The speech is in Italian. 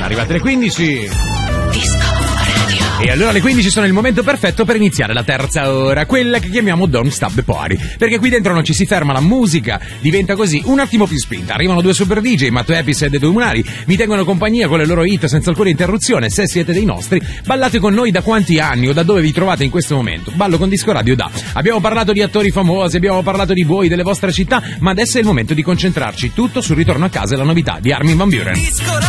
Sono arrivate le 15. Disco Radio. E allora le 15 sono il momento perfetto per iniziare la terza ora, quella che chiamiamo Don't Stop the Party, perché qui dentro non ci si ferma, la musica diventa così un attimo più spinta. Arrivano due super DJ, Matteo Epis e De Due Munari, mi tengono compagnia con le loro hit senza alcuna interruzione. Se siete dei nostri, ballate con noi da quanti anni o da dove vi trovate in questo momento? Ballo con Disco Radio da. Abbiamo parlato di attori famosi, abbiamo parlato di voi, delle vostre città, ma adesso è il momento di concentrarci tutto sul ritorno a casa e la novità di Armin van Buuren.